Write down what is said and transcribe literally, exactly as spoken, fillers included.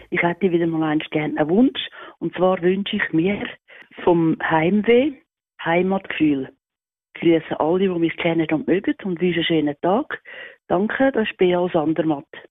Ich hätte wieder mal eins gerne einen Wunsch. Und zwar wünsche ich mir vom Heimweh Heimatgefühl. Ich grüße alle, die mich kennen und mögen und wünsche einen schönen Tag. Danke, das ist Bea Sandermatt.